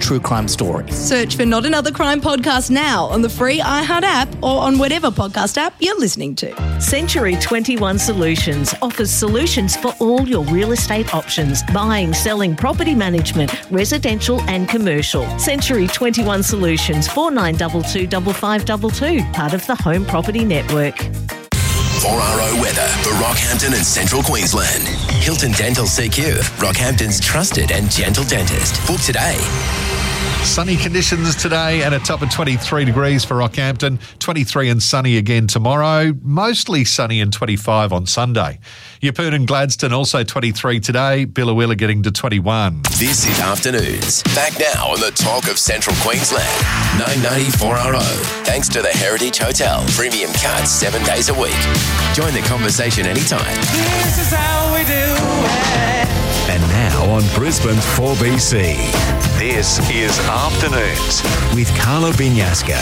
true crime story. Search for Not Another Crime Podcast now on the free iHeart app or on whatever podcast app you're listening to. Century 21 Solutions offers solutions for all your real estate options: buying, selling, property management, residential and commercial. Century 21 Solutions, 4922 5522, part of the Home Property Network. 4RO weather for Rockhampton and Central Queensland. Hilton Dental CQ, Rockhampton's trusted and gentle dentist. Book today. Sunny conditions today and a top of 23 degrees for Rockhampton. 23 and sunny again tomorrow. Mostly sunny and 25 on Sunday. Yeppoon and Gladstone also 23 today. Billawilla getting to 21. This is Afternoons. Back now on the talk of Central Queensland. 994RO. Thanks to the Heritage Hotel. Premium cuts 7 days a week. Join the conversation anytime. This is how we do it. And now on Brisbane's 4BC, this is Afternoons with Carla Binyasco.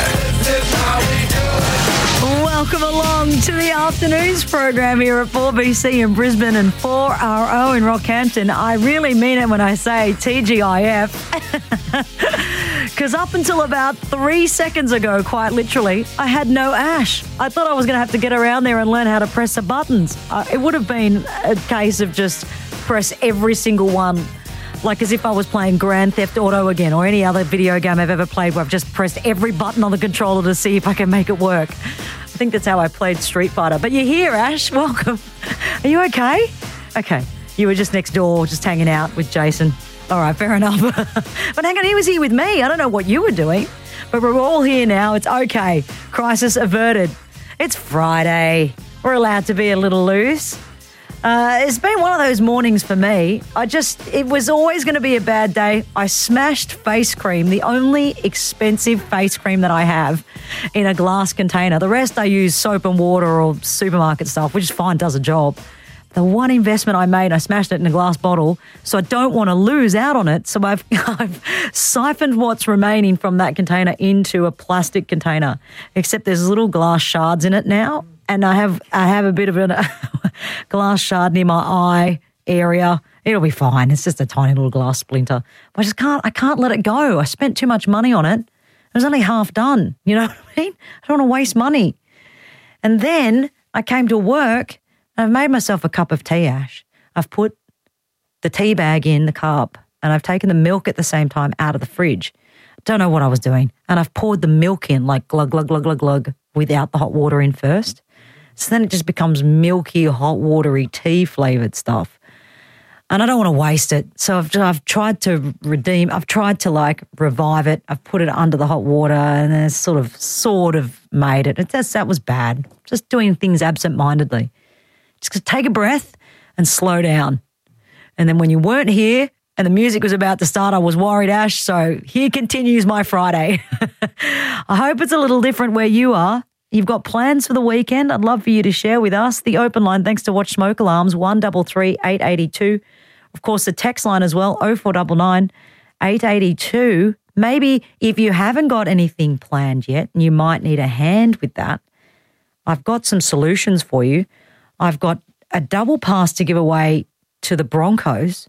Welcome along to the Afternoons program here at 4BC in Brisbane and 4RO in Rockhampton. I really mean it when I say TGIF. Because up until about 3 seconds ago, quite literally, I had no ash. I thought I was going to have to get around there and learn how to press the buttons. It would have been a case of just press every single one, like as if I was playing Grand Theft Auto again or any other video game I've ever played where I've just pressed every button on the controller to see if I can make it work. I think that's how I played Street Fighter. But you're here, Ash. Welcome. Are you okay? Okay. You were just next door, just hanging out with Jason. All right, fair enough. But hang on, he was here with me. I don't know what you were doing, but we're all here now. It's okay. Crisis averted. It's Friday. We're allowed to be a little loose. It's been one of those mornings for me. It was always going to be a bad day. I smashed face cream, the only expensive face cream that I have, in a glass container. The rest I use soap and water or supermarket stuff, which is fine, does a job. The one investment I made, I smashed it in a glass bottle, so I don't want to lose out on it. So I've siphoned what's remaining from that container into a plastic container, except there's little glass shards in it now. And I have a bit of a glass shard near my eye area. It'll be fine. It's just a tiny little glass splinter. But I can't let it go. I spent too much money on it. It was only half done. You know what I mean? I don't want to waste money. And then I came to work and I've made myself a cup of tea, Ash. I've put the tea bag in the cup and I've taken the milk at the same time out of the fridge. Don't know what I was doing. And I've poured the milk in like glug, glug, glug, glug, glug without the hot water in first. So then it just becomes milky, hot, watery, tea-flavoured stuff. And I don't want to waste it. So I've tried to revive it. I've put it under the hot water and then sort of made it. That was bad. Just doing things absent-mindedly. Just take a breath and slow down. And then when you weren't here and the music was about to start, I was worried, Ash. So here continues my Friday. I hope it's a little different where you are. You've got plans for the weekend. I'd love for you to share with us. The open line, thanks to Watch Smoke Alarms, 133 882. Of course, the text line as well, 0499 882. Maybe if you haven't got anything planned yet and you might need a hand with that, I've got some solutions for you. I've got a double pass to give away to the Broncos.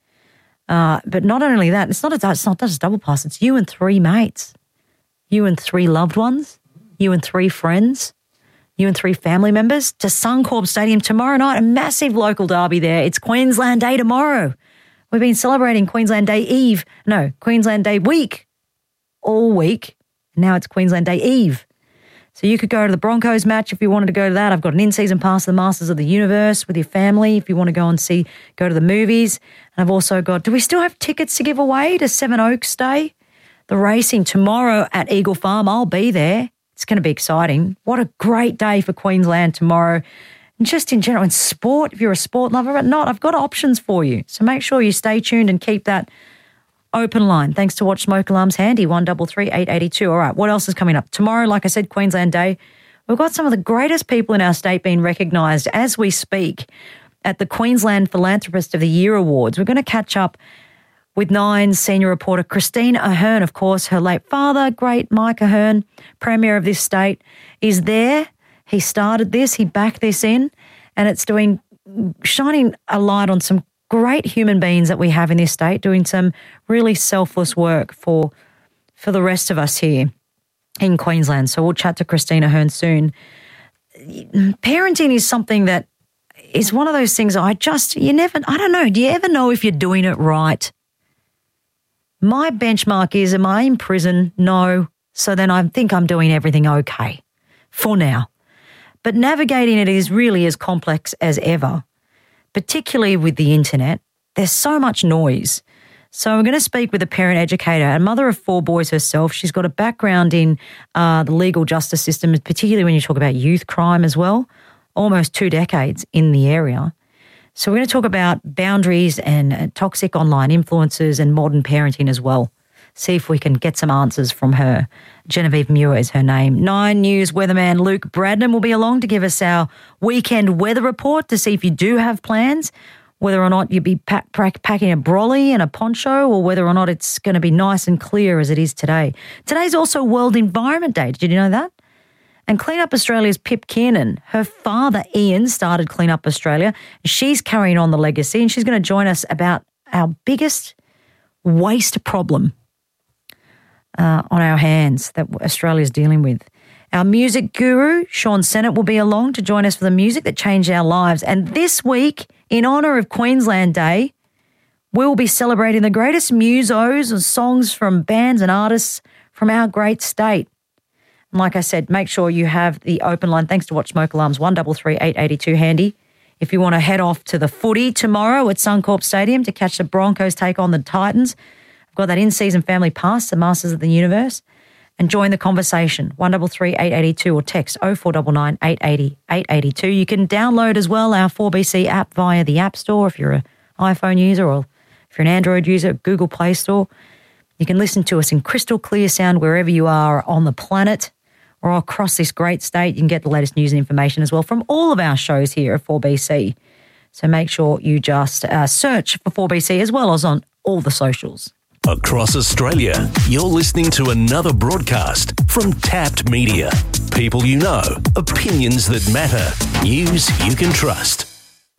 But not only that, it's not just a double pass. It's you and 3 mates, you and 3 loved ones, you and 3 friends, you and 3 family members to Suncorp Stadium tomorrow night, a massive local derby there. It's Queensland Day tomorrow. We've been celebrating Queensland Day week all week. Now it's Queensland Day Eve. So you could go to the Broncos match if you wanted to go to that. I've got an in-season pass to the Masters of the Universe with your family if you want to go to the movies. And I've also got, do we still have tickets to give away to Seven Oaks Day? The racing tomorrow at Eagle Farm. I'll be there. It's going to be exciting. What a great day for Queensland tomorrow. And just in general, in sport, if you're a sport lover, but not, I've got options for you. So make sure you stay tuned and keep that open line. Thanks to Watch Smoke Alarms handy, 133 882. All right, what else is coming up? Tomorrow, like I said, Queensland Day. We've got some of the greatest people in our state being recognised as we speak at the Queensland Philanthropist of the Year Awards. We're going to catch up with Nine's senior reporter Christine Ahern, of course. Her late father, great Mike Ahern, Premier of this state, is there. He started this, he backed this in, and it's shining a light on some great human beings that we have in this state doing some really selfless work for the rest of us here in Queensland. So we'll chat to Christina Hearn soon. Parenting is something that is one of those things I don't know. Do you ever know if you're doing it right? My benchmark is, am I in prison? No. So then I think I'm doing everything okay for now. But navigating it is really as complex as ever, particularly with the internet. There's so much noise. So I'm going to speak with a parent educator, a mother of 4 boys herself. She's got a background in the legal justice system, particularly when you talk about youth crime as well, almost 2 decades in the area. So we're going to talk about boundaries and toxic online influences and modern parenting as well. See if we can get some answers from her. Genevieve Muir is her name. 9 News weatherman Luke Bradnam will be along to give us our weekend weather report to see if you do have plans, whether or not you'd be packing a brolly and a poncho, or whether or not it's going to be nice and clear as it is today. Today's also World Environment Day. Did you know that? And Clean Up Australia's Pip Kiernan, her father Ian started Clean Up Australia. She's carrying on the legacy, and she's going to join us about our biggest waste problem on our hands that Australia's dealing with. Our music guru, Sean Sennett, will be along to join us for the music that changed our lives. And this week, in honour of Queensland Day, we'll be celebrating the greatest musos and songs from bands and artists from our great state. And like I said, make sure you have the open line, thanks to Watch Smoke Alarms, 133 882 handy. If you want to head off to the footy tomorrow at Suncorp Stadium to catch the Broncos take on the Titans, I've got that in-season family pass, the Masters of the Universe, and join the conversation, 133 882 or text 0499 880 882. You can download as well our 4BC app via the App Store if you're an iPhone user, or if you're an Android user, Google Play Store. You can listen to us in crystal clear sound wherever you are on the planet or across this great state. You can get the latest news and information as well from all of our shows here at 4BC. So make sure you just search for 4BC as well as on all the socials. Across Australia, you're listening to another broadcast from Tapped Media. People you know, opinions that matter, news you can trust.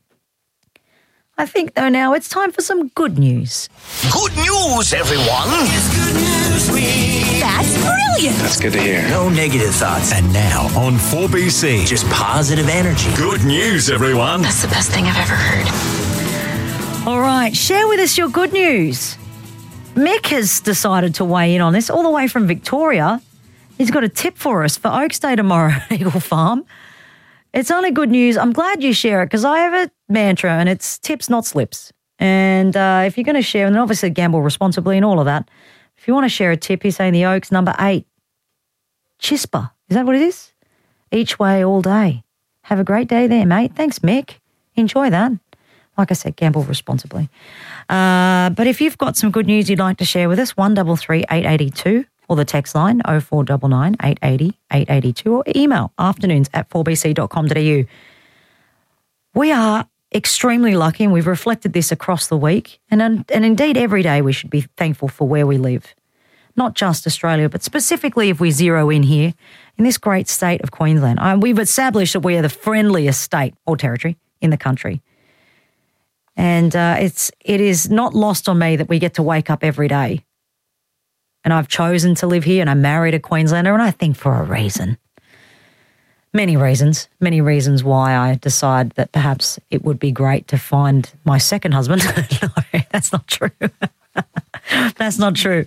I think, though, now it's time for some good news. Good news, everyone! It's good news week. That's brilliant. That's good to hear. No negative thoughts. And now, On 4BC, just positive energy. good news, everyone. That's the best thing I've ever heard. All right, share with us your good news. Mick has decided to weigh in on this all the way from Victoria. He's got a tip for us for Oaks Day tomorrow at Eagle Farm. It's only good news. I'm glad you share it because I have a mantra and it's tips, not slips. And if you're going to share, and obviously gamble responsibly and all of that, if you want to share a tip, he's saying the Oaks number 8. Chispa. Is that what it is? Each way, all day. Have a great day there, mate. Thanks, Mick. Enjoy that. Like I said, gamble responsibly. But if you've got some good news you'd like to share with us, 133 882 or the text line 0499 880 882 or email afternoons@4bc.com.au. We are extremely lucky, and we've reflected this across the week, and indeed every day we should be thankful for where we live. Not just Australia, but specifically if we zero in here in this great state of Queensland. We've established that we are the friendliest state or territory in the country. And it is not lost on me that we get to wake up every day. And I've chosen to live here, and I'm married a Queenslander, and I think for a reason. Many reasons why I decide that perhaps it would be great to find my second husband. No, that's not true. That's not true.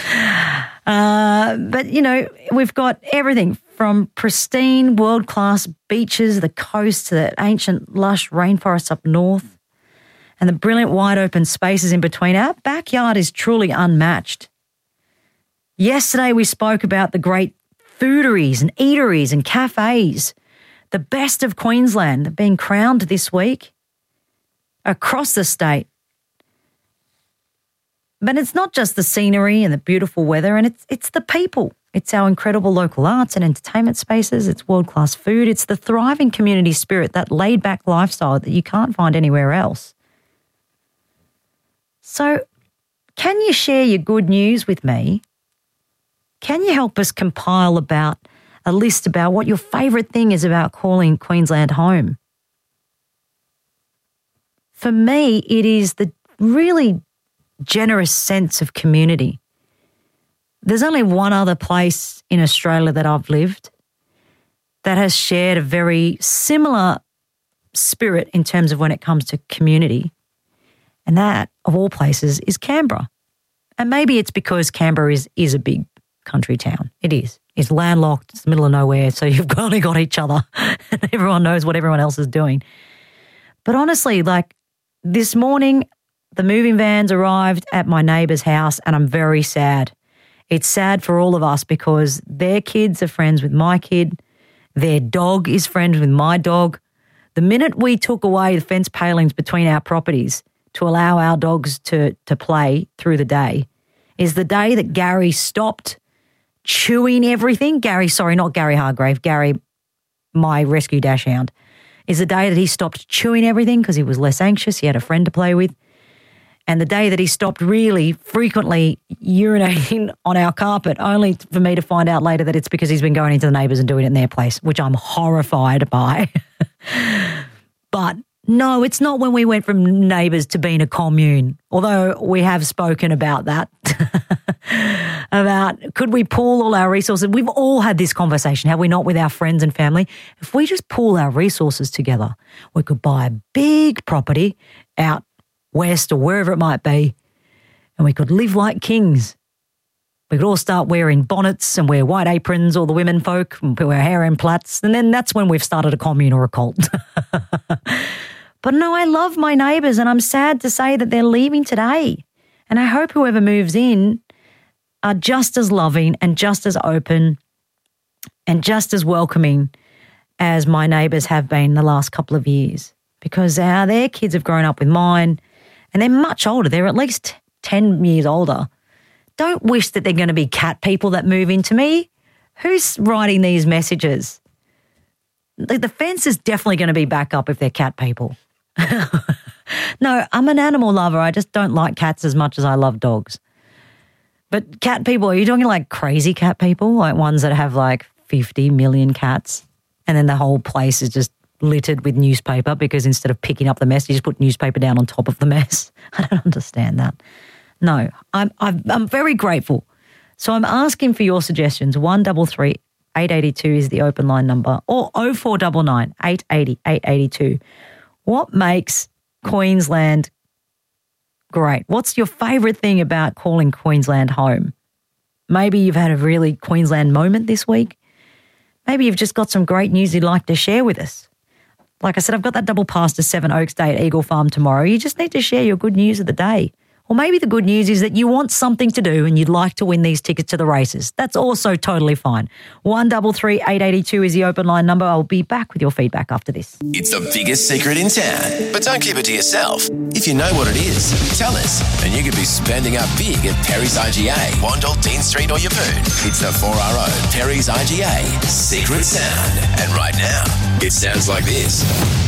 But, you know, we've got everything from pristine, world-class beaches, the coast, to the ancient, lush rainforests up north, and the brilliant wide open spaces in between. Our backyard is truly unmatched. Yesterday we spoke about the great fooderies and eateries and cafes, the best of Queensland, being crowned this week across the state. But it's not just the scenery and the beautiful weather, and it's the people. It's our incredible local arts and entertainment spaces. It's world-class food. It's the thriving community spirit, that laid-back lifestyle that you can't find anywhere else. So can you share your good news with me? Can you help us compile about a list about what your favourite thing is about calling Queensland home? for me, it is the really generous sense of community. There's only one other place in Australia that I've lived that has shared a very similar spirit in terms of when it comes to community. And that, of all places, is Canberra. And maybe it's because Canberra is a big country town. It is. It's landlocked. It's the middle of nowhere. So you've only got each other. And everyone knows what everyone else is doing. But honestly, like this morning, the moving vans arrived at my neighbour's house and I'm very sad. It's sad for all of us because their kids are friends with my kid. Their dog is friends with my dog. The minute we took away the fence palings between our properties to allow our dogs to play through the day is the day that Gary stopped chewing everything. Not Gary Hargrave, Gary, my rescue dash hound, is the day that he stopped chewing everything because he was less anxious. He had a friend to play with. And the day that he stopped really frequently urinating on our carpet, only for me to find out later that it's because he's been going into the neighbours and doing it in their place, which I'm horrified by. But no, it's not when we went from neighbours to being a commune, although we have spoken about that, about could we pool all our resources? We've all had this conversation, have we not, with our friends and family? If we just pool our resources together, we could buy a big property out west or wherever it might be, and we could live like kings. We could all start wearing bonnets and wear white aprons, all the women folk, and wear hair in plaits, and then that's when we've started a commune or a cult. But no, I love my neighbours and I'm sad to say that they're leaving today. And I hope whoever moves in are just as loving and just as open and just as welcoming as my neighbours have been the last couple of years, because their kids have grown up with mine and they're much older. They're at least 10 years older. Don't wish that they're going to be cat people that move into me. Who's writing these messages? The fence is definitely going to be back up if they're cat people. No, I'm an animal lover. I just don't like cats as much as I love dogs. But cat people, are you talking like crazy cat people? Like ones that have like 50 million cats and then the whole place is just littered with newspaper because instead of picking up the mess, you just put newspaper down on top of the mess. I don't understand that. No, I'm very grateful. So I'm asking for your suggestions. 133 882 is the open line number, or 0499 880 882. What makes Queensland great? What's your favourite thing about calling Queensland home? Maybe you've had a really Queensland moment this week. Maybe you've just got some great news you'd like to share with us. Like I said, I've got that double pass to Seven Oaks Day at Eagle Farm tomorrow. You just need to share your good news of the day. Or maybe the good news is that you want something to do and you'd like to win these tickets to the races. That's also totally fine. 133 882 is the open line number. I'll be back with your feedback after this. It's the biggest secret in town, but don't keep it to yourself. If you know what it is, tell us, and you could be spending up big at Perry's IGA, Wandle, Dean Street or Yeppoon. It's the 4RO Perry's IGA Secret Sound. And right now, it sounds like this.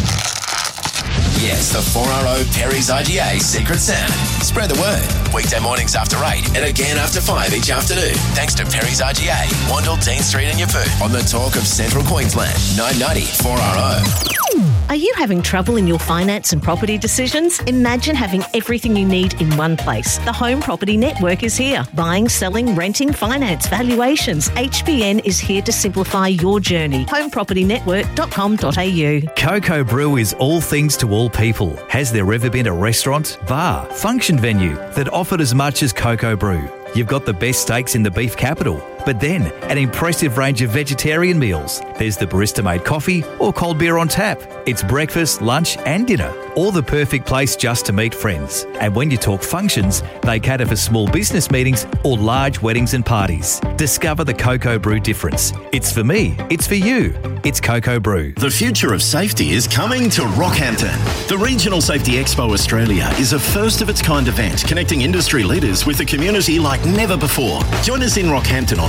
Yes, the 4RO Perry's IGA Secret Sound. Spread the word. Weekday mornings after 8 and again after 5 each afternoon. Thanks to Perry's IGA, Wandle, Dean Street and Yeppoon. On the Talk of Central Queensland, 990 4RO. Are you having trouble in your finance and property decisions? Imagine having everything you need in one place. The Home Property Network is here. Buying, selling, renting, finance, valuations. HBN is here to simplify your journey. HomePropertyNetwork.com.au. Coco Brew is all things to all people. Has there ever been a restaurant, bar, function venue that offered as much as Coco Brew? You've got the best steaks in the beef capital, but then an impressive range of vegetarian meals. There's the barista-made coffee or cold beer on tap. It's breakfast, lunch and dinner, or the perfect place just to meet friends. And when you talk functions, they cater for small business meetings or large weddings and parties. Discover the Coco Brew difference. It's for me, it's for you. It's Coco Brew. The future of safety is coming to Rockhampton. The Regional Safety Expo Australia is a first-of-its-kind event connecting industry leaders with the community like never before. Join us in Rockhampton on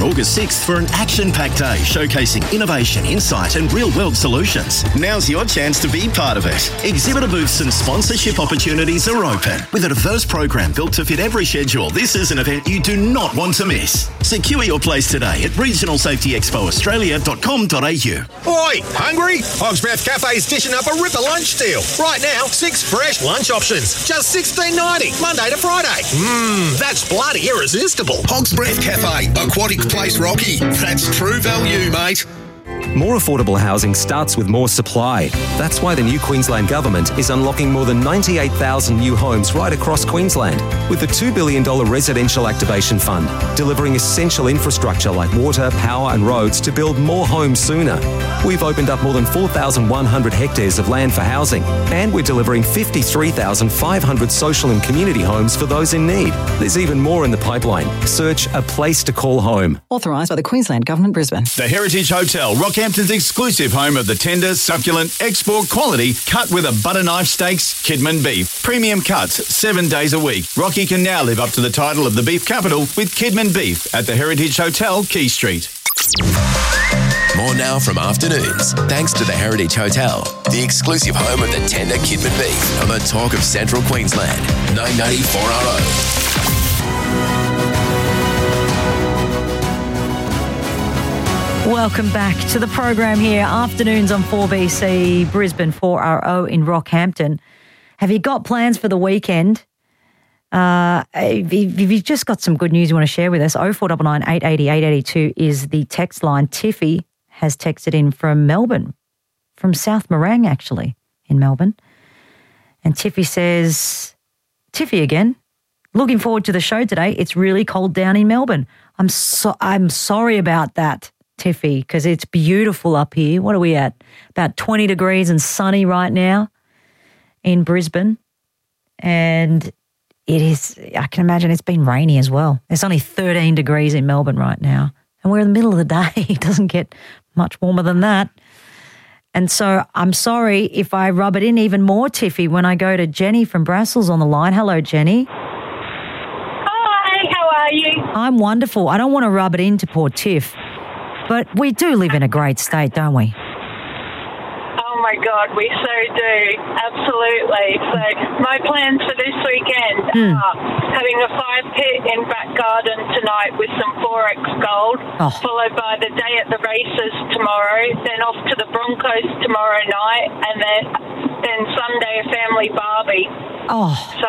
August 6th for an action-packed day showcasing innovation, insight and real-world solutions. Now's your chance to be part of it. Exhibitor booths and sponsorship opportunities are open. With a diverse program built to fit every schedule, this is an event you do not want to miss. Secure your place today at regionalsafetyexpoaustralia.com.au. Oi, hungry? Hog's Breath Cafe's dishing up a ripper lunch deal. Right now, 6 fresh lunch options, just $16.90, Monday to Friday. That's bloody irresistible. Hog's Breath Cafe, Aquatic Place Rocky. That's true value, mate. More affordable housing starts with more supply. That's why the new Queensland Government is unlocking more than 98,000 new homes right across Queensland with the $2 billion Residential Activation Fund, delivering essential infrastructure like water, power and roads to build more homes sooner. We've opened up more than 4,100 hectares of land for housing, and we're delivering 53,500 social and community homes for those in need. There's even more in the pipeline. Search A Place to Call Home. Authorised by the Queensland Government, Brisbane. The Heritage Hotel, Rockhampton's exclusive home of the tender, succulent, export quality, cut with a butter knife steaks, Kidman beef. Premium cuts, 7 days a week. Rocky can now live up to the title of the beef capital with Kidman beef at the Heritage Hotel, Quay Street. More now from afternoons, thanks to the Heritage Hotel, the exclusive home of the tender Kidman beef on the talk of Central Queensland, 990 4RO. Welcome back to the program here. Afternoons on 4BC, Brisbane 4RO in Rockhampton. Have you got plans for the weekend? If you've just got some good news you want to share with us, 0499 880 882 is the text line. Tiffy has texted in from Melbourne, from South Morang actually, in Melbourne. And Tiffy says, Tiffy again, looking forward to the show today. It's really cold down in Melbourne. I'm sorry about that, Tiffy, because it's beautiful up here. What are we at? About 20 degrees and sunny right now in Brisbane. And it is, I can imagine it's been rainy as well. It's only 13 degrees in Melbourne right now. And we're in the middle of the day. It doesn't get much warmer than that. And so I'm sorry if I rub it in even more, Tiffy, when I go to Jenny from Brussels on the line. Hello, Jenny. Hi, how are you? I'm wonderful. I don't want to rub it into poor Tiff. But we do live in a great state, don't we? Oh, my God, we so do. Absolutely. So my plans for this weekend are having a 5-pit in back garden tonight with some 4X gold, followed by the day at the races tomorrow, then off to the Broncos tomorrow night, and then Sunday a family barbie. Oh. So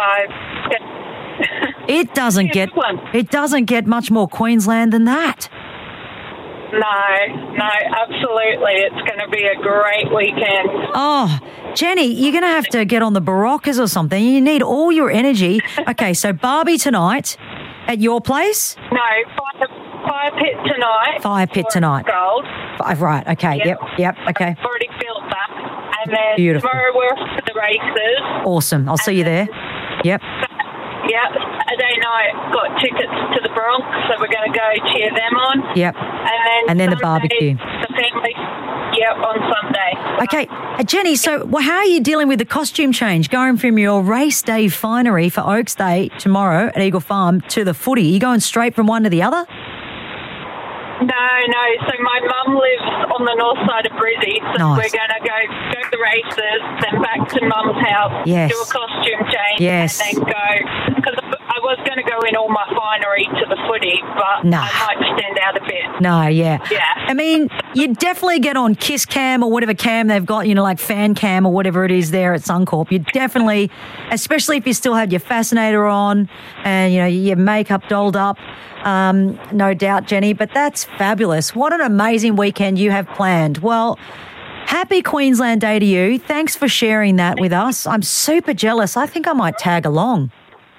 it doesn't get much more Queensland than that. No, absolutely. It's going to be a great weekend. Oh, Jenny, you're going to have to get on the Baroccas or something. You need all your energy. Okay, so Barbie tonight at your place? No, fire pit tonight. Fire pit tonight. Gold. Right, okay, yep, okay. I've already built that. And then Beautiful. Tomorrow we're off to the races. Awesome. I'll see you there. Yep. Yep. Saturday night, got tickets to the Bronx, so we're going to go cheer them on. Yep. And then the barbecue. The family, on Sunday. Okay. Jenny, so how are you dealing with the costume change, going from your race day finery for Oaks Day tomorrow at Eagle Farm to the footy? Are you going straight from one to the other? No. So my mum lives on the north side of Brizzy, so Nice. we're going to go to the races, then back to mum's house, Yes. do a costume change, Yes. and then go. Because I was going to go in all my finery to the footy, but Nah. I might stand out a bit. No, yeah. Yeah. I mean, you definitely get on Kiss Cam or whatever cam they've got, like Fan Cam or whatever it is there at Suncorp. You definitely, especially if you still have your fascinator on and, your makeup dolled up, no doubt, Jenny. But that's fabulous. What an amazing weekend you have planned. Well, happy Queensland Day to you. Thanks for sharing that with us. I'm super jealous. I think I might tag along.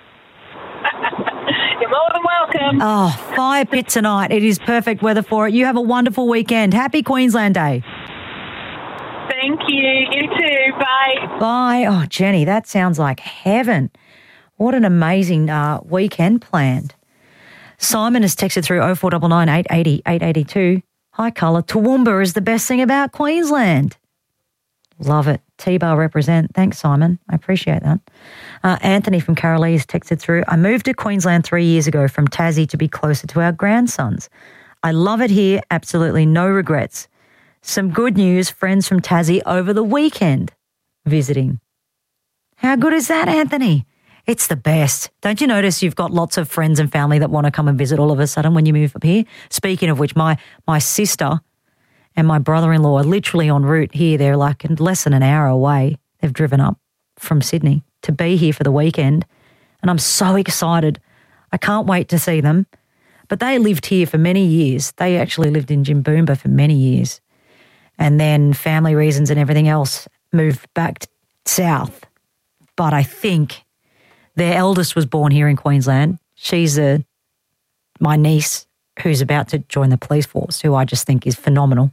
You're more than welcome. Oh, fire pit tonight. It is perfect weather for it. You have a wonderful weekend. Happy Queensland Day. Thank you. You too. Bye. Bye. Oh, Jenny, that sounds like heaven. What an amazing weekend planned. Simon has texted through 0499 880 882. Hi, Carla. Toowoomba is the best thing about Queensland. Love it. T-Bar represent. Thanks, Simon. I appreciate that. Anthony from Carolee's texted through. I moved to Queensland 3 years ago from Tassie to be closer to our grandsons. I love it here. Absolutely no regrets. Some good news, friends from Tassie over the weekend visiting. How good is that, Anthony? It's the best. Don't you notice you've got lots of friends and family that want to come and visit all of a sudden when you move up here? Speaking of which, my sister and my brother-in-law are literally en route here. They're like less than an hour away. They've driven up from Sydney to be here for the weekend. And I'm so excited. I can't wait to see them. But they lived here for many years. They actually lived in Jimboomba for many years. And then family reasons and everything else moved back south. But I think their eldest was born here in Queensland. She's my niece who's about to join the police force, who I just think is phenomenal.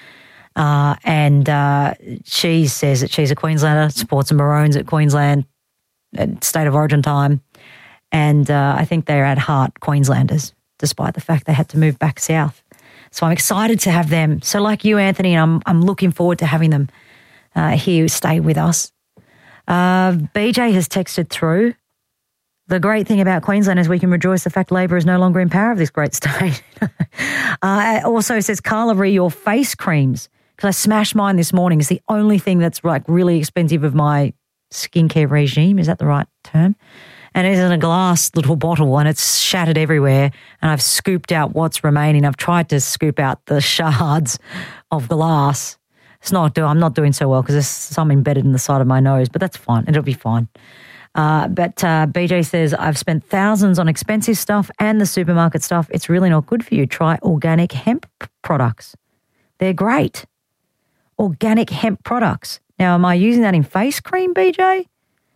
And she says that she's a Queenslander, supports the Maroons at Queensland, at State of Origin time. And I think they're at heart Queenslanders, despite the fact they had to move back south. So I'm excited to have them. So like you, Anthony, I'm looking forward to having them here stay with us. BJ has texted through. The great thing about Queensland is we can rejoice the fact Labor is no longer in power of this great state. Also says, Carla, re your face creams, because I smashed mine this morning. It's the only thing that's like really expensive of my skincare regime. Is that the right term? And it's in a glass little bottle and it's shattered everywhere. And I've scooped out what's remaining. I've tried to scoop out the shards of glass. I'm not doing so well because there's some embedded in the side of my nose, but that's fine. It'll be fine. But BJ says, I've spent thousands on expensive stuff and the supermarket stuff. It's really not good for you. Try organic hemp products. They're great. Organic hemp products. Now, am I using that in face cream, BJ?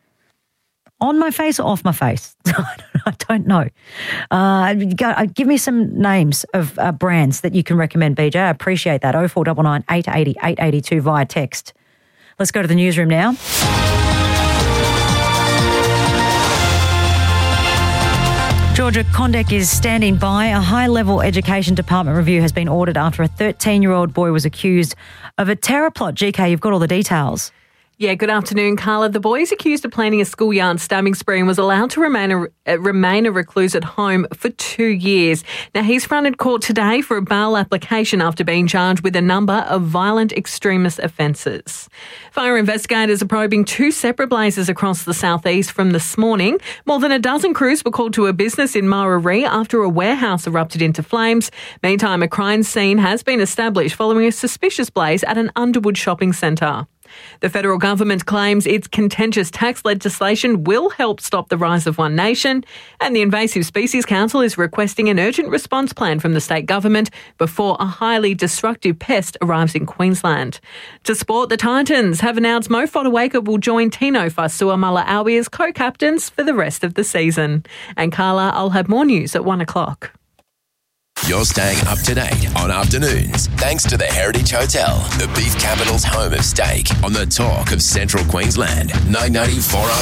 On my face or off my face? I don't know. Give me some names of brands that you can recommend, BJ. I appreciate that. 0499 880 882 via text. Let's go to the newsroom now. Georgia Condek is standing by. A high-level education department review has been ordered after a 13-year-old boy was accused of a terror plot. GK, you've got all the details. Yeah, good afternoon, Carla. The boy is accused of planning a schoolyard stabbing spree and was allowed to remain a recluse at home for 2 years. Now, he's fronted court today for a bail application after being charged with a number of violent extremist offences. Fire investigators are probing 2 separate blazes across the southeast from this morning. More than a dozen crews were called to a business in Mararee after a warehouse erupted into flames. Meantime, a crime scene has been established following a suspicious blaze at an Underwood shopping centre. The federal government claims its contentious tax legislation will help stop the rise of One Nation, and the Invasive Species Council is requesting an urgent response plan from the state government before a highly destructive pest arrives in Queensland. To sport, the Titans have announced Mo Fotuaika will join Tino Fa'asuamaleaui as co-captains for the rest of the season. And Carla, I'll have more news at 1 o'clock. You're staying up to date on afternoons thanks to the Heritage Hotel, the beef capital's home of steak, on the talk of Central Queensland, 990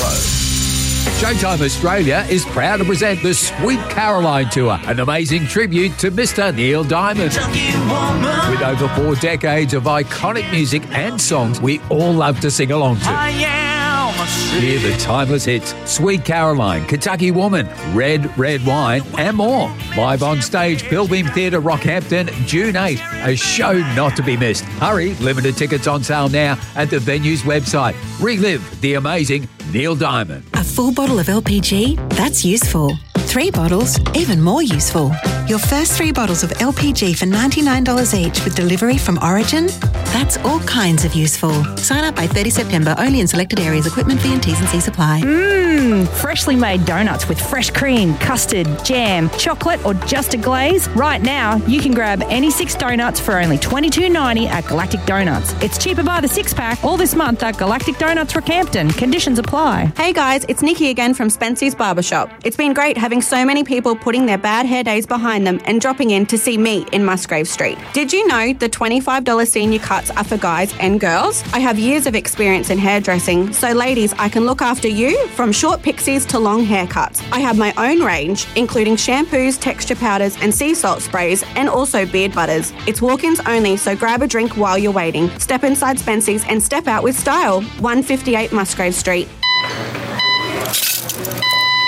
400. Showtime Australia is proud to present the Sweet Caroline Tour, an amazing tribute to Mr. Neil Diamond. With over 4 decades of iconic music and songs we all love to sing along to. Hear the timeless hits, Sweet Caroline, Kentucky Woman, Red, Red Wine, and more. Live on stage, Pilbeam Theatre, Rockhampton, June 8. A show not to be missed. Hurry, limited tickets on sale now at the venue's website. Relive the amazing Neil Diamond. A full bottle of LPG? That's useful. 3 bottles? Even more useful. Your first 3 bottles of LPG for $99 each with delivery from Origin? That's all kinds of useful. Sign up by 30 September only in selected areas. Equipment fee and T's and C's apply. Freshly made donuts with fresh cream, custard, jam, chocolate or just a glaze. Right now, you can grab any 6 donuts for only $22.90 at Galactic Donuts. It's cheaper by the 6-pack all this month at Galactic Donuts Rockhampton. Conditions apply. Hey guys, it's Nikki again from Spency's Barbershop. It's been great having so many people putting their bad hair days behind them and dropping in to see me in Musgrave Street. Did you know the $25 senior cuts are for guys and girls? I have years of experience in hairdressing, so ladies, I can look after you from short pixies to long haircuts. I have my own range, including shampoos, texture powders and sea salt sprays, and also beard butters. It's walk-ins only, so grab a drink while you're waiting. Step inside Spency's and step out with style. 158 Musgrave Street.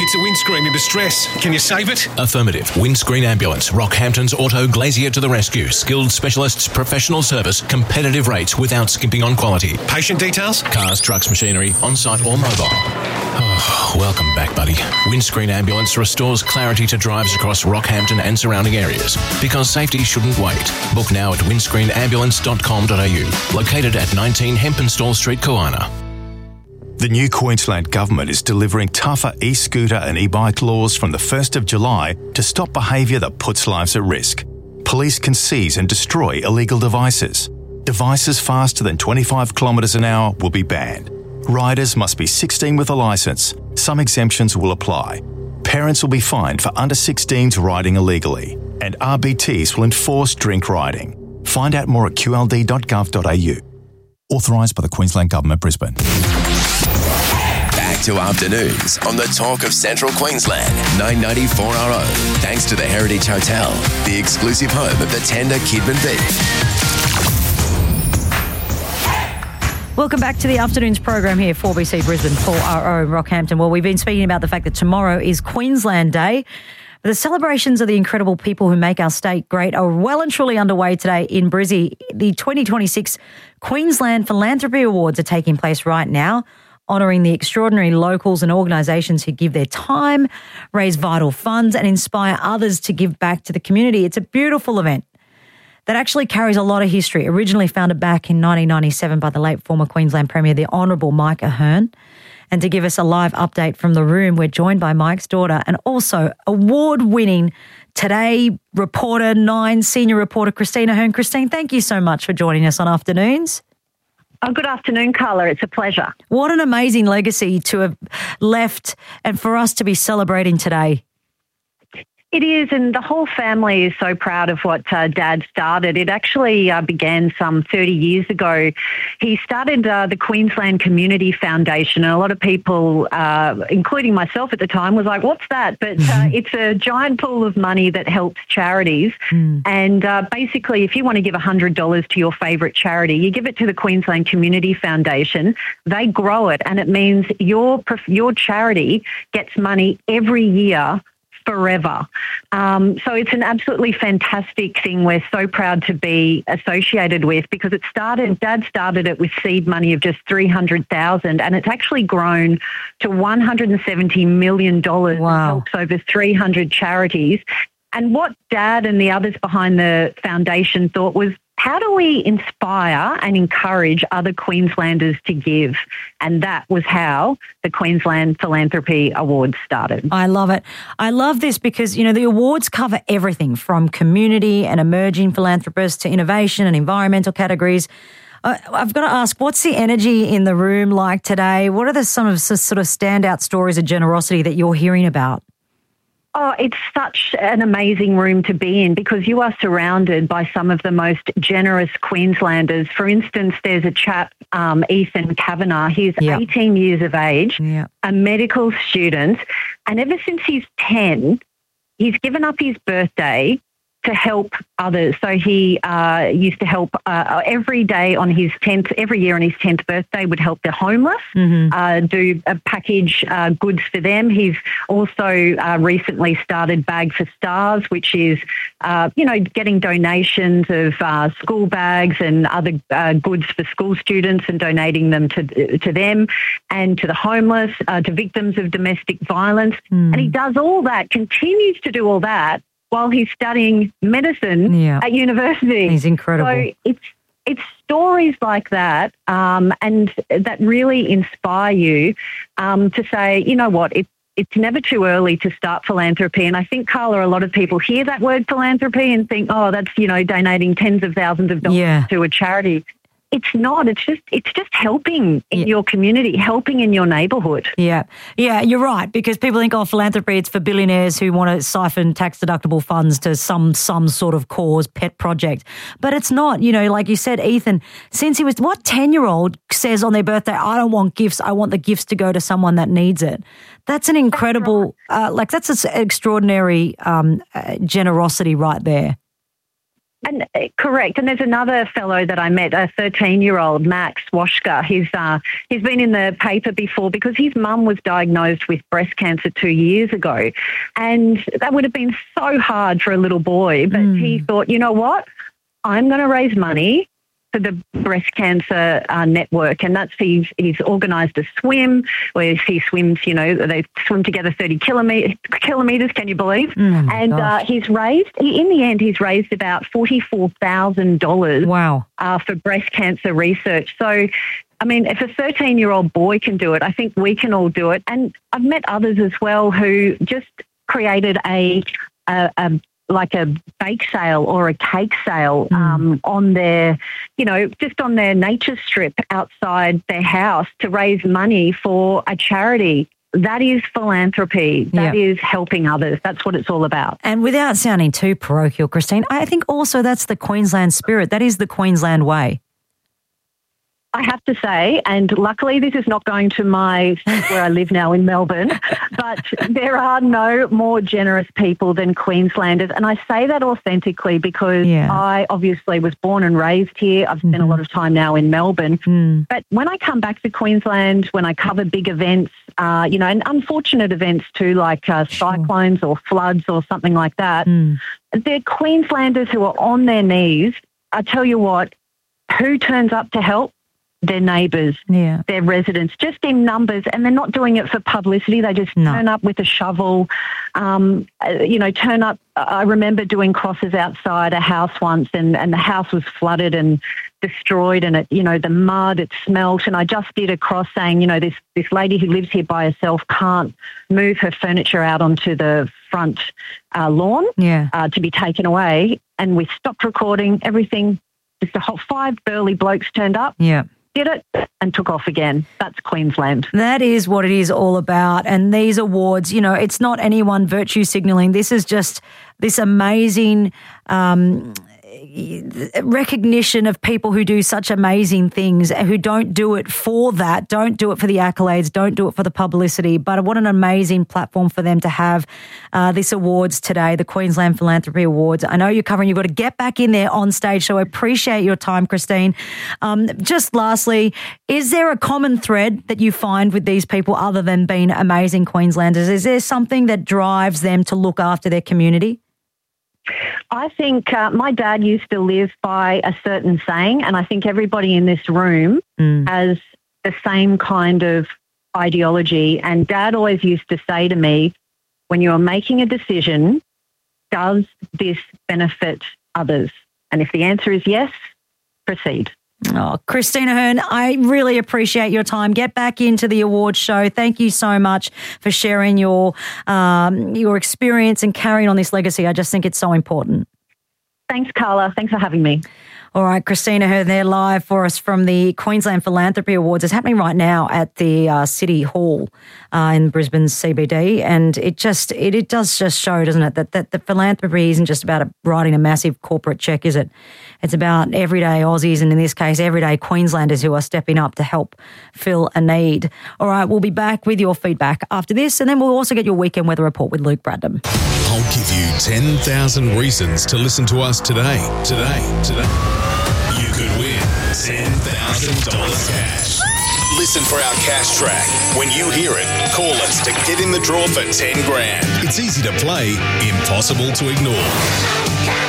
It's a windscreen in distress. Can you save it? Affirmative. Windscreen Ambulance. Rockhampton's Auto Glazier to the rescue. Skilled specialists, professional service, competitive rates without skimping on quality. Patient details? Cars, trucks, machinery, on-site or mobile. Oh, welcome back, buddy. Windscreen Ambulance restores clarity to drives across Rockhampton and surrounding areas. Because safety shouldn't wait. Book now at windscreenambulance.com.au. Located at 19 Hempenstall Street, Kawana. The new Queensland Government is delivering tougher e-scooter and e-bike laws from the 1st of July to stop behaviour that puts lives at risk. Police can seize and destroy illegal devices. Devices faster than 25 kilometres an hour will be banned. Riders must be 16 with a licence. Some exemptions will apply. Parents will be fined for under 16s riding illegally. And RBTs will enforce drink riding. Find out more at qld.gov.au. Authorised by the Queensland Government, Brisbane. Back to afternoons on the talk of Central Queensland, 994RO. Thanks to the Heritage Hotel, the exclusive home of the tender Kidman beef. Welcome back to the afternoon's program here, 4BC Brisbane, 4RO Rockhampton. Well, we've been speaking about the fact that tomorrow is Queensland Day. The celebrations of the incredible people who make our state great are well and truly underway today in Brizzy. The 2026 Queensland Philanthropy Awards are taking place right now, honouring the extraordinary locals and organisations who give their time, raise vital funds and inspire others to give back to the community. It's a beautiful event that actually carries a lot of history, originally founded back in 1997 by the late former Queensland Premier, the Honourable Mike Ahern. And to give us a live update from the room, we're joined by Mike's daughter and also award-winning Today reporter, 9 senior reporter, Christine Ahern. Christine, thank you so much for joining us on Afternoons. Oh, good afternoon, Carla. It's a pleasure. What an amazing legacy to have left and for us to be celebrating today. It is, and the whole family is so proud of what Dad started. It actually began some 30 years ago. He started the Queensland Community Foundation, and a lot of people, including myself at the time, was like, what's that? But it's a giant pool of money that helps charities. And basically, if you want to give $100 to your favourite charity, you give it to the Queensland Community Foundation. They grow it, and it means your charity gets money every year forever. So it's an absolutely fantastic thing we're so proud to be associated with, because Dad started it with seed money of just $300,000, and it's actually grown to $170 million. Wow. Helps over 300 charities. And what Dad and the others behind the foundation thought was, how do we inspire and encourage other Queenslanders to give? And that was how the Queensland Philanthropy Awards started. I love it. I love this because, the awards cover everything from community and emerging philanthropists to innovation and environmental categories. I've got to ask, what's the energy in the room like today? What are some of the sort of standout stories of generosity that you're hearing about? Oh, it's such an amazing room to be in, because you are surrounded by some of the most generous Queenslanders. For instance, there's a chap, Ethan Kavanagh. He's 18 years of age, a medical student, and ever since he's 10, he's given up his birthday to help others. So he used to help every day on his 10th, every year on his 10th birthday, would help the homeless, do a package goods for them. He's also recently started Bag for Stars, which is, getting donations of school bags and other goods for school students and donating them to them and to the homeless, to victims of domestic violence. And he does all that, continues to do all that, while he's studying medicine at university. He's incredible. So it's stories like that, and that really inspire you to say, you know what, it's never too early to start philanthropy. And I think, Carla, a lot of people hear that word philanthropy and think, oh, that's, donating tens of thousands of dollars to a charity. It's not. It's just helping in your community, helping in your neighbourhood. Yeah, you're right, because people think, philanthropy, it's for billionaires who want to siphon tax-deductible funds to some sort of cause, pet project. But it's not. Like you said, Ethan, since he was, what 10-year-old says on their birthday, I don't want gifts, I want the gifts to go to someone that needs it. That's an incredible, that's an extraordinary generosity right there. And correct. And there's another fellow that I met, a 13-year-old, Max Washka. He's been in the paper before because his mum was diagnosed with breast cancer 2 years ago. And that would have been so hard for a little boy. But he thought, you know what? I'm going to raise money for the breast cancer network, and that's he's organised a swim where he swims. They swim together 30 kilometres. Can you believe? And he's raised about $44,000. Wow! For breast cancer research. So, I mean, if a 13-year-old boy can do it, I think we can all do it. And I've met others as well who just created a bake sale or a cake sale on their, just on their nature strip outside their house to raise money for a charity. That is philanthropy. That is helping others. That's what it's all about. And without sounding too parochial, Christine, I think also that's the Queensland spirit. That is the Queensland way. I have to say, and luckily this is not going to where I live now in Melbourne, but there are no more generous people than Queenslanders. And I say that authentically because I obviously was born and raised here. I've spent a lot of time now in Melbourne. But when I come back to Queensland, when I cover big events, and unfortunate events too, like cyclones or floods or something like that, they're Queenslanders who are on their knees. I tell you what, who turns up to help? Their neighbours, their residents, just in numbers, and they're not doing it for publicity. They just turn up with a shovel, turn up. I remember doing crosses outside a house once, and the house was flooded and destroyed, and the mud, it smelt, and I just did a cross saying, this lady who lives here by herself can't move her furniture out onto the front lawn to be taken away, and we stopped recording everything. Just a whole 5 burly blokes turned up. Did it and took off again. That's Queensland. That is what it is all about. And these awards, it's not anyone virtue signalling. This is just this amazing recognition of people who do such amazing things, who don't do it for that, don't do it for the accolades, don't do it for the publicity. But what an amazing platform for them to have this awards today, the Queensland Philanthropy Awards. I know you're covering, you've got to get back in there on stage, so I appreciate your time, Christine. Just lastly, is there a common thread that you find with these people other than being amazing Queenslanders? Is there something that drives them to look after their community? I think my dad used to live by a certain saying, and I think everybody in this room has the same kind of ideology. And Dad always used to say to me, when you are making a decision, does this benefit others? And if the answer is yes, proceed. Oh, Christina Ahern, I really appreciate your time. Get back into the awards show. Thank you so much for sharing your experience and carrying on this legacy. I just think it's so important. Thanks, Carla. Thanks for having me. All right, Christina Ahern there live for us from the Queensland Philanthropy Awards. It's happening right now at the City Hall in Brisbane's CBD, and it does just show, doesn't it, that the philanthropy isn't just about writing a massive corporate check, is it? It's about everyday Aussies, and in this case, everyday Queenslanders who are stepping up to help fill a need. All right, we'll be back with your feedback after this, and then we'll also get your weekend weather report with Luke Bradham. I'll give you 10,000 reasons to listen to us today. You could win $10,000 cash. Listen for our cash track. When you hear it, call us to get in the draw for 10 grand. It's easy to play, impossible to ignore.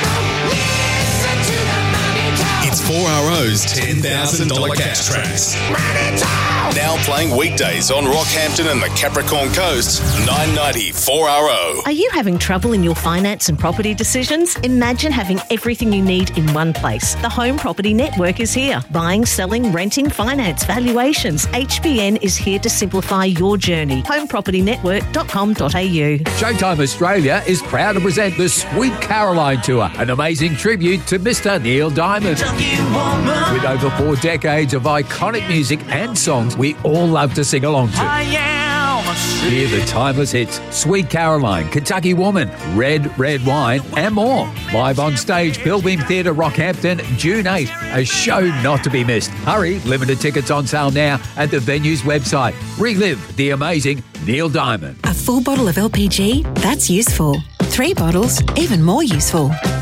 It's 4RO's $10,000 cash tracks. Now playing weekdays on Rockhampton and the Capricorn Coast, 990 4RO. Are you having trouble in your finance and property decisions? Imagine having everything you need in one place. The Home Property Network is here. Buying, selling, renting, finance, valuations. HBN is here to simplify your journey. homepropertynetwork.com.au. Showtime Australia is proud to present the Sweet Caroline Tour, an amazing tribute to Mr. Neil Diamond. With over 4 decades of iconic music and songs we all love to sing along to. Hear the timeless hits, Sweet Caroline, Kentucky Woman, Red, Red Wine, and more. Live on stage, Pilbeam Theatre, Rockhampton, June 8. A show not to be missed. Hurry, limited tickets on sale now at the venue's website. Relive the amazing Neil Diamond. A full bottle of LPG? That's useful. 3 bottles? Even more useful.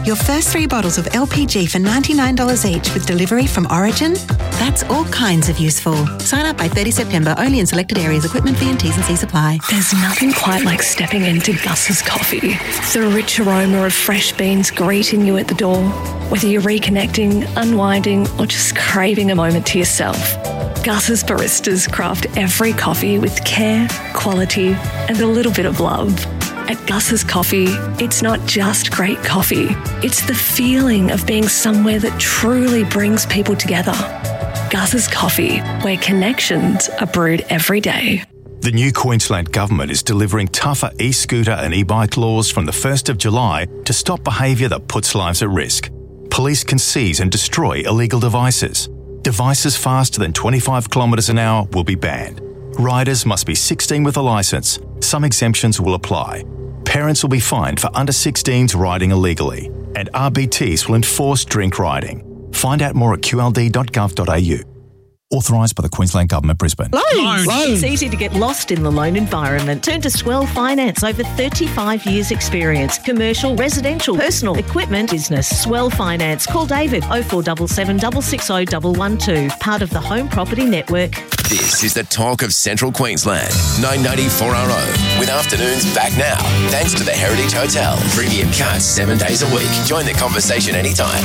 Your first 3 bottles of LPG for $99 each with delivery from Origin? That's all kinds of useful. Sign up by 30 September, only in selected areas. Equipment fee and T's and C's apply. There's nothing quite like stepping into Gus's Coffee. The rich aroma of fresh beans greeting you at the door. Whether you're reconnecting, unwinding, or just craving a moment to yourself, Gus's baristas craft every coffee with care, quality, and a little bit of love. At Gus's Coffee, it's not just great coffee. It's the feeling of being somewhere that truly brings people together. Gus's Coffee, where connections are brewed every day. The new Queensland Government is delivering tougher e-scooter and e-bike laws from the 1st of July to stop behaviour that puts lives at risk. Police can seize and destroy illegal devices. Devices faster than 25 kilometres an hour will be banned. Riders must be 16 with a licence. Some exemptions will apply. Parents will be fined for under 16s riding illegally. And RBTs will enforce drink riding. Find out more at qld.gov.au. Authorised by the Queensland Government, Brisbane. Loans. It's easy to get lost in the loan environment. Turn to Swell Finance. Over 35 years experience. Commercial, residential, personal, equipment, business. Swell Finance. Call David 0477 660 112. Part of the Home Property Network. This is the talk of Central Queensland. 990 4RO. With afternoons back now. Thanks to the Heritage Hotel. Premium cuts 7 days a week. Join the conversation anytime.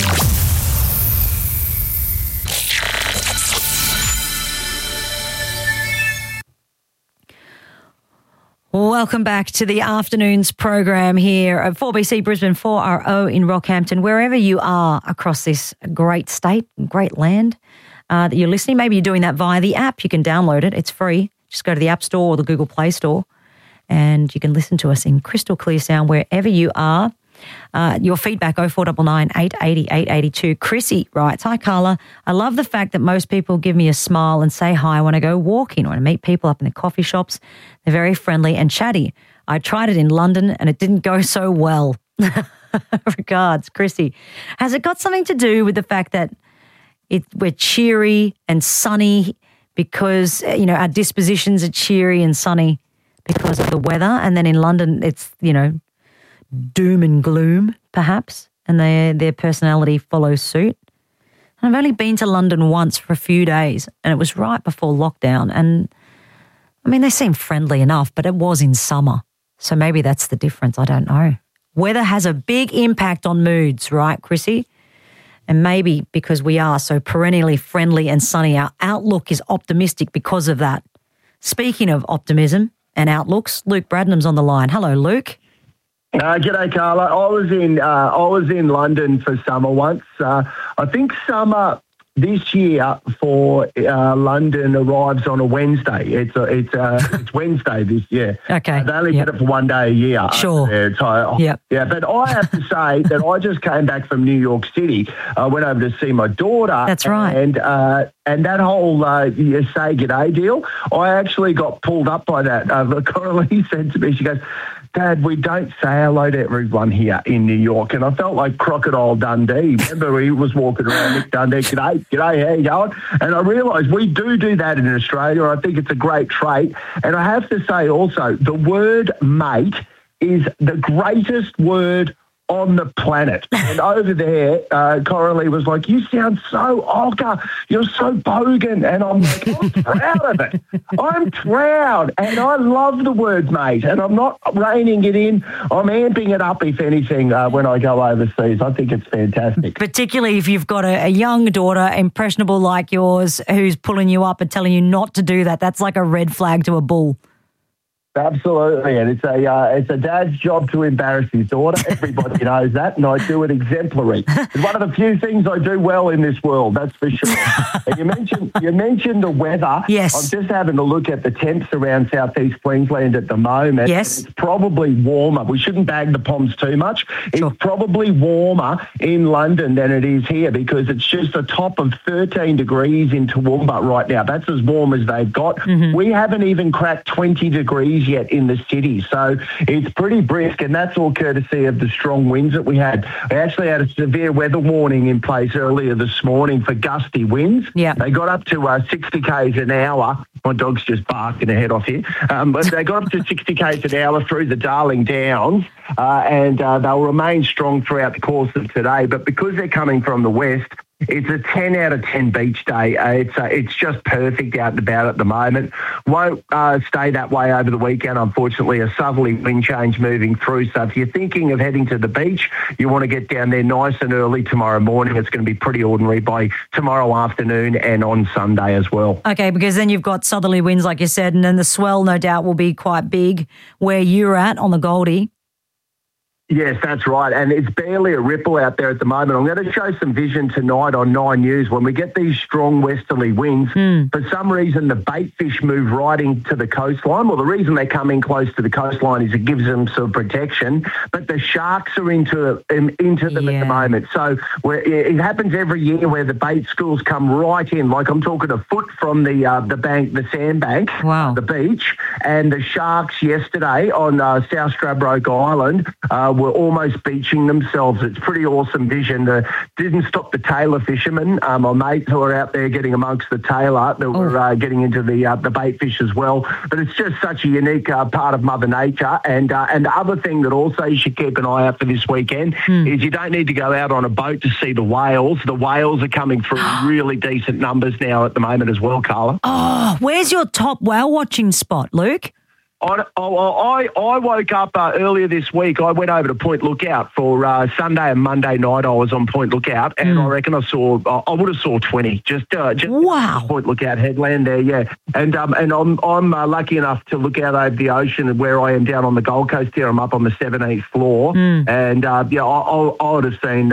Welcome back to the afternoons program here at 4BC Brisbane 4RO in Rockhampton. Wherever you are across this great state, great land that you're listening, maybe you're doing that via the app. You can download it. It's free. Just go to the App Store or the Google Play Store and you can listen to us in crystal clear sound wherever you are. Your feedback, 0499 880 882. Chrissy writes, hi Carla, I love the fact that most people give me a smile and say hi when I go walking or when I meet people up in the coffee shops. They're very friendly and chatty. I tried it in London and it didn't go so well. Regards, Chrissy. Has it got something to do with the fact that we're cheery and sunny because, our dispositions are cheery and sunny because of the weather, and then in London it's, doom and gloom, perhaps, and their personality follows suit. And I've only been to London once for a few days, and it was right before lockdown. And, they seem friendly enough, but it was in summer. So maybe that's the difference. I don't know. Weather has a big impact on moods, right, Chrissy? And maybe because we are so perennially friendly and sunny, our outlook is optimistic because of that. Speaking of optimism and outlooks, Luke Bradnam's on the line. Hello, Luke. G'day, Carla. I was in London for summer once. I think summer this year for London arrives on a Wednesday. It's Wednesday this year. Okay. They only get it for 1 day a year. Sure. There. So, yeah. But I have to say that I just came back from New York City. I went over to see my daughter. That's right. And that whole say g'day deal, I actually got pulled up by that. Coralie said to me, she goes, Dad, we don't say hello to everyone here in New York. And I felt like Crocodile Dundee. Remember, he was walking around, Nick Dundee, g'day, how you going? And I realised we do that in Australia. I think it's a great trait. And I have to say also, the word mate is the greatest word on the planet. And over there, Coralie was like, you sound so ochre, you're so bogan. And I'm like, I'm proud of it. I'm proud. And I love the word mate. And I'm not reining it in. I'm amping it up, if anything, when I go overseas. I think it's fantastic. Particularly if you've got a young daughter, impressionable like yours, who's pulling you up and telling you not to do that. That's like a red flag to a bull. Absolutely, and it's a dad's job to embarrass his daughter. Everybody knows that, and I do it exemplary. It's one of the few things I do well in this world, that's for sure. And you mentioned the weather. Yes. I'm just having a look at the temps around southeast Queensland at the moment. Yes. It's probably warmer. We shouldn't bag the Poms too much. Sure. It's probably warmer in London than it is here because it's just a top of 13 degrees in Toowoomba right now. That's as warm as they've got. Mm-hmm. We haven't even cracked 20 degrees degrees yet in the city. So it's pretty brisk, and that's all courtesy of the strong winds that we had. We actually had a severe weather warning in place earlier this morning for gusty winds. Yeah. They got up to 60 k's an hour. My dog's just barking her head off here. But they got up to 60 k's an hour through the Darling Downs, and they'll remain strong throughout the course of today. But because they're coming from the west, it's a 10 out of 10 beach day. It's just perfect out and about at the moment. Won't stay that way over the weekend, unfortunately. A southerly wind change moving through. So if you're thinking of heading to the beach, you want to get down there nice and early tomorrow morning. It's going to be pretty ordinary by tomorrow afternoon and on Sunday as well. Okay, because then you've got southerly winds, like you said, and then the swell, no doubt, will be quite big where you're at on the Goldie. Yes, that's right. And it's barely a ripple out there at the moment. I'm going to show some vision tonight on 9 News. When we get these strong westerly winds, for some reason the bait fish move right into the coastline. Well, the reason they come in close to the coastline is it gives them some protection. But the sharks are into them at the moment. So it happens every year where the bait schools come right in. Like I'm talking a foot from the bank, the sandbank, the beach. And the sharks yesterday on South Stradbroke Island were almost beaching themselves. It's pretty awesome vision. Didn't stop the tailor fishermen, my mates who are out there getting amongst the tailor that were getting into the bait fish as well. But it's just such a unique part of Mother Nature. And the other thing that also you should keep an eye out for this weekend is you don't need to go out on a boat to see the whales. The whales are coming through really decent numbers now at the moment as well, Carla. Oh, where's your top whale watching spot, Luke? I woke up earlier this week. I went over to Point Lookout for Sunday and Monday night. I was on Point Lookout, and I reckon I would have saw 20. Just wow. Point Lookout headland there, yeah. And I'm lucky enough to look out over the ocean and where I am down on the Gold Coast here. I'm up on the 17th floor, and I would have seen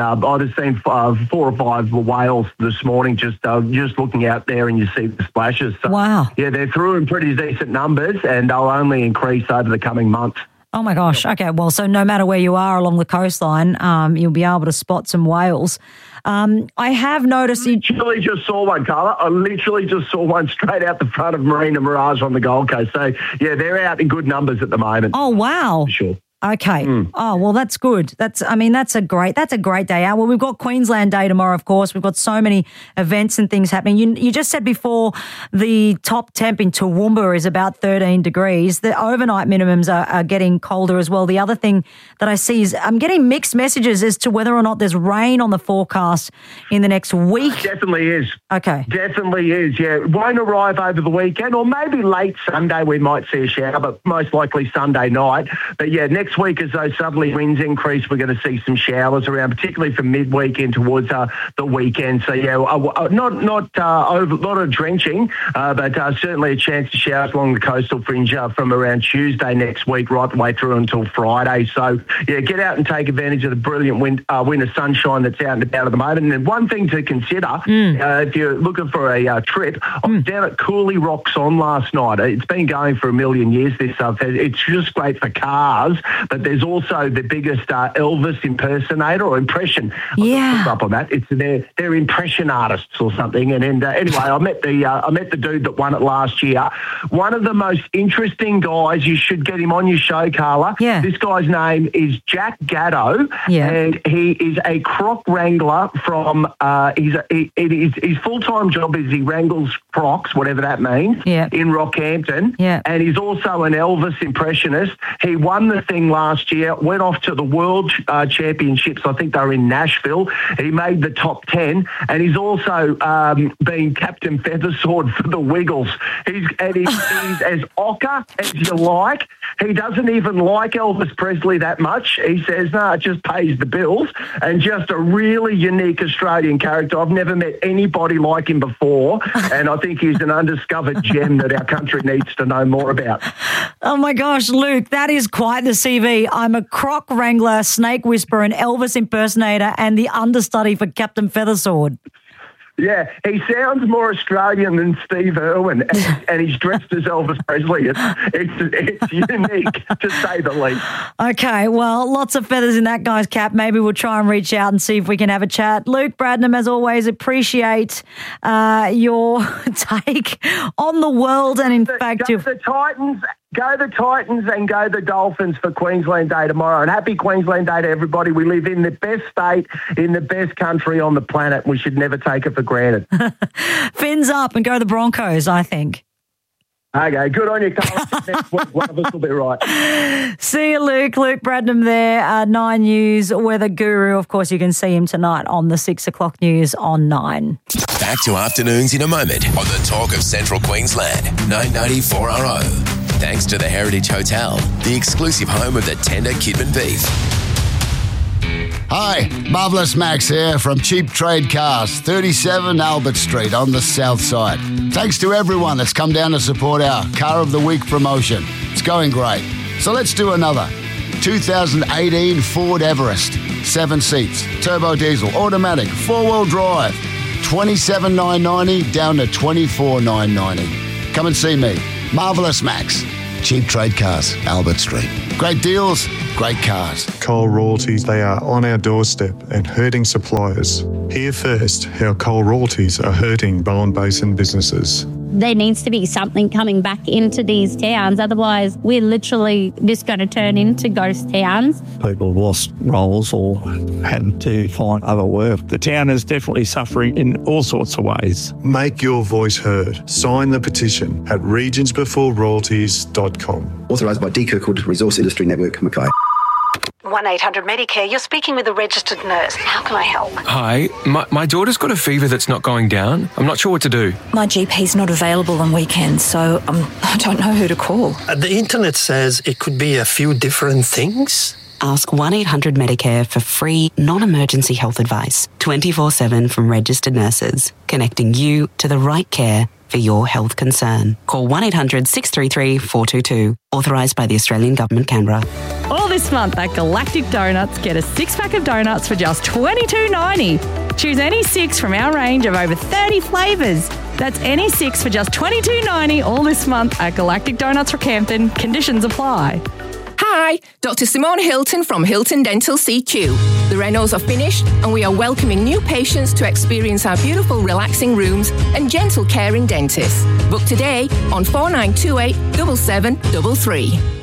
4 or 5 whales this morning. Just looking out there, and you see the splashes. So, wow. Yeah, they're through in pretty decent numbers, and they'll only increase over the coming months. Oh, my gosh. Okay, well, so no matter where you are along the coastline, you'll be able to spot some whales. I have noticed... I literally just saw one, Carla. I literally just saw one straight out the front of Marina Mirage on the Gold Coast. So, yeah, they're out in good numbers at the moment. Oh, wow. For sure. Okay. Oh, well, that's good. That's a great day out. Well, we've got Queensland Day tomorrow, of course. We've got so many events and things happening. You just said before the top temp in Toowoomba is about 13 degrees. The overnight minimums are getting colder as well. The other thing that I see is I'm getting mixed messages as to whether or not there's rain on the forecast in the next week. Definitely is. Okay. Definitely is, yeah. It won't arrive over the weekend, or maybe late Sunday we might see a shower, but most likely Sunday night. But, yeah, next week as those southerly winds increase, we're going to see some showers around, particularly from midweek in towards the weekend. So, yeah, not a drenching, but certainly a chance to showers along the coastal fringe from around Tuesday next week right the way through until Friday. So, yeah, get out and take advantage of the brilliant winter sunshine that's out and about at the moment. And one thing to consider, if you're looking for a trip, I was down at Cooley Rocks on last night. It's been going for a million years, this stuff. It's just great for cars, but there's also the biggest Elvis impersonator or impression. Yeah. Up on that. It's they're impression artists or something. And anyway, I met the dude that won it last year. One of the most interesting guys. You should get him on your show, Carla. Yeah. This guy's name is Jack Gatto, and he is a croc wrangler from. His full-time job is he wrangles crocs, whatever that means, in Rockhampton. Yeah. And he's also an Elvis impressionist. He won the thing last year, went off to the World Championships. I think they were in Nashville. He made the top 10, and he's also been Captain Feathersword for the Wiggles. He's as ochre as you like. He doesn't even like Elvis Presley that much. He says, no, it just pays the bills, and just a really unique Australian character. I've never met anybody like him before, and I think he's an undiscovered gem that our country needs to know more about. Oh, my gosh, Luke, that is quite the CV. I'm a croc wrangler, snake whisperer, an Elvis impersonator, and the understudy for Captain Feathersword. Yeah, he sounds more Australian than Steve Irwin, and he's dressed as Elvis Presley. It's unique, to say the least. Okay, well, lots of feathers in that guy's cap. Maybe we'll try and reach out and see if we can have a chat. Luke Bradnam, as always, appreciate your take on the world, and in fact... The Titans Go the Titans and go the Dolphins for Queensland Day tomorrow. And happy Queensland Day to everybody. We live in the best state, in the best country on the planet. We should never take it for granted. Fins up and go the Broncos, I think. Okay, good on you, Carl. Next week, one of us will be right. See you, Luke. Luke Bradnam there, 9 News weather guru. Of course, you can see him tonight on the 6 o'clock news on 9. Back to afternoons in a moment on the Talk of Central Queensland, 990 4RO. Thanks to the Heritage Hotel, the exclusive home of the tender Kidman beef. Hi, Marvellous Max here from Cheap Trade Cars, 37 Albert Street on the south side. Thanks to everyone that's come down to support our Car of the Week promotion. It's going great. So let's do another. 2018 Ford Everest, 7 seats, turbo diesel, automatic, 4-wheel drive, $27,990 down to $24,990. Come and see me, Marvellous Max, Cheap Trade Cars, Albert Street. Great deals, great cars. Coal royalties, they are on our doorstep and hurting suppliers. Hear first how coal royalties are hurting Bowen Basin businesses. There needs to be something coming back into these towns. Otherwise, we're literally just going to turn into ghost towns. People have lost roles or had to find other work. The town is definitely suffering in all sorts of ways. Make your voice heard. Sign the petition at regionsbeforeroyalties.com. Authorised by D. Kirkwood Resource Industry Network, Mackay. 1-800-Medicare. You're speaking with a registered nurse. How can I help? Hi, my daughter's got a fever that's not going down. I'm not sure what to do. My GP's not available on weekends, so I don't know who to call. The internet says it could be a few different things. Ask 1-800-Medicare for free, non-emergency health advice, 24/7 from registered nurses, connecting you to the right care for your health concern. Call 1-800-633-422. Authorised by the Australian Government, Canberra. All this month at Galactic Donuts, get a 6-pack of donuts for just $22.90. Choose any 6 from our range of over 30 flavours. That's any 6 for just $22.90 all this month at Galactic Donuts, Rockhampton. Conditions apply. Hi, Dr. Simone Hilton from Hilton Dental CQ. The renos are finished and we are welcoming new patients to experience our beautiful relaxing rooms and gentle caring dentists. Book today on 4928 7733.